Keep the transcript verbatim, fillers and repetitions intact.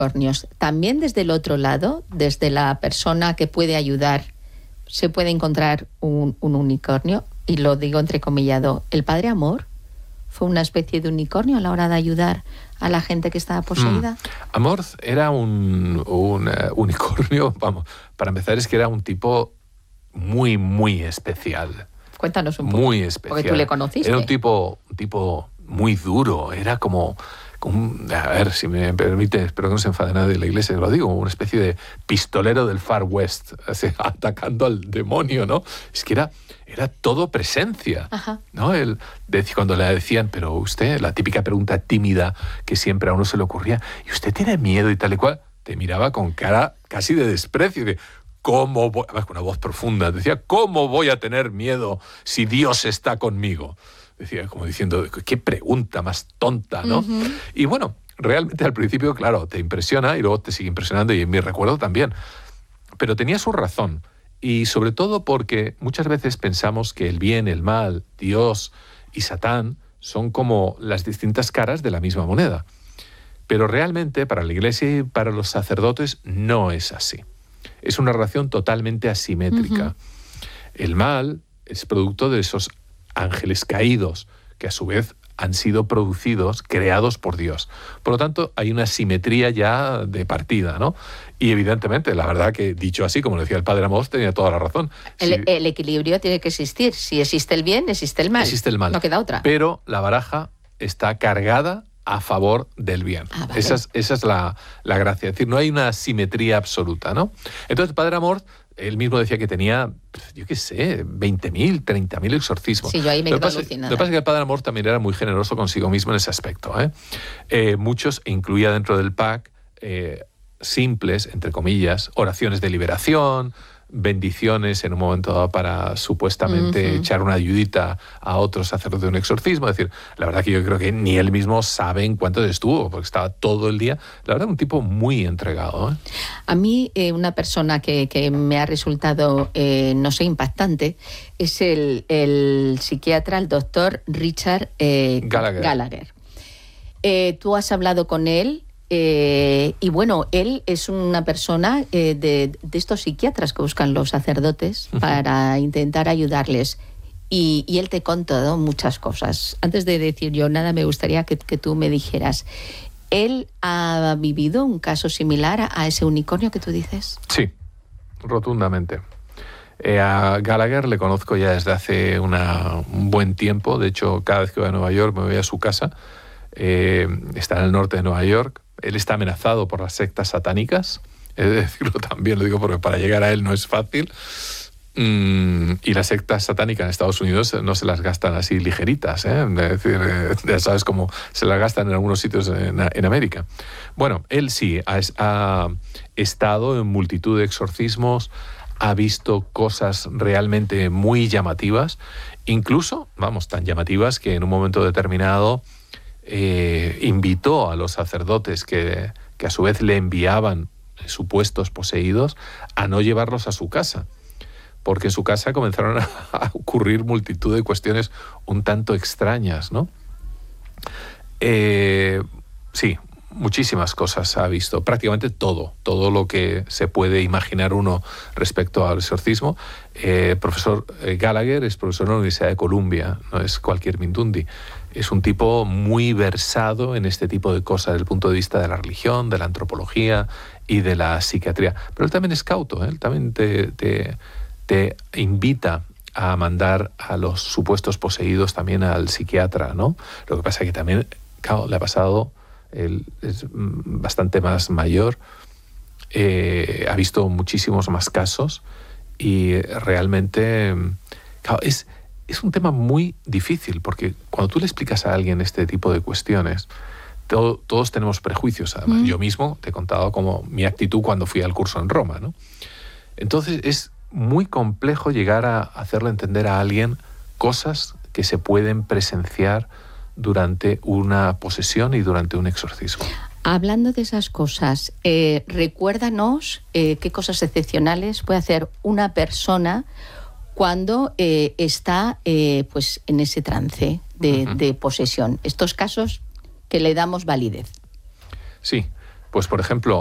unicornios. También desde el otro lado, desde la persona que puede ayudar, se puede encontrar un, un unicornio, y lo digo entrecomillado. ¿El Padre Amor fue una especie de unicornio a la hora de ayudar a la gente que estaba poseída? Mm. Amor era un, un uh, unicornio, vamos, para empezar es que era un tipo muy, muy especial. Cuéntanos un poco. Muy especial. Porque tú le conociste. Era un tipo, un tipo muy duro, era como, como, a ver, si me permite, espero que no se enfade nadie de la iglesia, lo digo, una especie de pistolero del Far West, o sea, atacando al demonio, ¿no? Es que era, era todo presencia, Ajá. ¿no? Él, cuando le decían, pero usted, la típica pregunta tímida que siempre a uno se le ocurría, ¿y usted tiene miedo y tal y cual? Te miraba con cara casi de desprecio, de ¿cómo voy? Además, con una voz profunda, decía, ¿cómo voy a tener miedo si Dios está conmigo? Decía, como diciendo, qué pregunta más tonta, ¿no? Uh-huh. Y bueno, realmente al principio, claro, te impresiona y luego te sigue impresionando, y en mi recuerdo también. Pero tenía su razón, y sobre todo porque muchas veces pensamos que el bien, el mal, Dios y Satán son como las distintas caras de la misma moneda. Pero realmente para la Iglesia y para los sacerdotes no es así. Es una relación totalmente asimétrica. Uh-huh. El mal es producto de esos ángeles caídos, que a su vez han sido producidos, creados por Dios. Por lo tanto, hay una simetría ya de partida, ¿no? Y evidentemente, la verdad que dicho así, como lo decía el Padre Amós, tenía toda la razón. El, si, el equilibrio tiene que existir. Si existe el bien, existe el mal. Existe el mal. No queda otra. Pero la baraja está cargada a favor del bien. Ah, vale. Esa es, esa es la, la gracia. Es decir, no hay una simetría absoluta, ¿no? Entonces, el Padre Amós, él mismo decía que tenía, yo qué sé, veinte mil, treinta mil exorcismos. Sí, yo ahí me quedo alucinada. Lo que pasa es que el Padre Amós también era muy generoso consigo mismo en ese aspecto, ¿eh? Eh, muchos incluía dentro del pack eh, simples, entre comillas, oraciones de liberación, bendiciones en un momento dado para supuestamente uh-huh. echar una ayudita a otro sacerdote de un exorcismo. Es decir, la verdad que yo creo que ni él mismo sabe en cuánto estuvo, porque estaba todo el día. La verdad, un tipo muy entregado, ¿eh? A mí, eh, una persona que, que me ha resultado, eh, no sé, impactante, es el, el psiquiatra, el doctor Richard eh, Gallagher. Gallagher. Eh, tú has hablado con él. Eh, y bueno, él es una persona eh, de, de estos psiquiatras que buscan los sacerdotes uh-huh. para intentar ayudarles. Y, y él te contó muchas cosas. Antes de decir yo nada, me gustaría que, que tú me dijeras, ¿él ha vivido un caso similar a, a ese unicornio que tú dices? Sí, rotundamente. Eh, a Gallagher le conozco ya desde hace una, un buen tiempo. De hecho, cada vez que voy a Nueva York me voy a su casa. Eh, está en el norte de Nueva York. Él está amenazado por las sectas satánicas, he de decirlo también, lo digo porque para llegar a él no es fácil, mm, y las sectas satánicas en Estados Unidos no se las gastan así ligeritas, ¿eh? Es decir, eh, ya sabes cómo se las gastan en algunos sitios en, en América. Bueno, él sí ha, ha estado en multitud de exorcismos, ha visto cosas realmente muy llamativas, incluso, vamos, tan llamativas que en un momento determinado Eh, invitó a los sacerdotes que, que a su vez le enviaban supuestos poseídos a no llevarlos a su casa, porque en su casa comenzaron a, a ocurrir multitud de cuestiones un tanto extrañas, ¿no? Eh, sí, muchísimas cosas ha visto, prácticamente todo, todo lo que se puede imaginar uno respecto al exorcismo. Eh, profesor Gallagher es profesor de la Universidad de Columbia, no es cualquier mindundi. Es un tipo muy versado en este tipo de cosas desde el punto de vista de la religión, de la antropología y de la psiquiatría. Pero él también es cauto, ¿eh? Él también te, te, te invita a mandar a los supuestos poseídos también al psiquiatra, ¿no? Lo que pasa es que también, claro, le ha pasado, él es bastante más mayor, eh, ha visto muchísimos más casos y realmente, claro, es... Es un tema muy difícil, porque cuando tú le explicas a alguien este tipo de cuestiones, todo, todos tenemos prejuicios, además. Mm. Yo mismo te he contado como mi actitud cuando fui al curso en Roma, ¿no? Entonces es muy complejo llegar a hacerle entender a alguien cosas que se pueden presenciar durante una posesión y durante un exorcismo. Hablando de esas cosas, eh, recuérdanos eh, qué cosas excepcionales puede hacer una persona cuando eh, está eh, pues en ese trance de, uh-huh. de posesión. Estos casos que le damos validez. Sí, Pues, por ejemplo,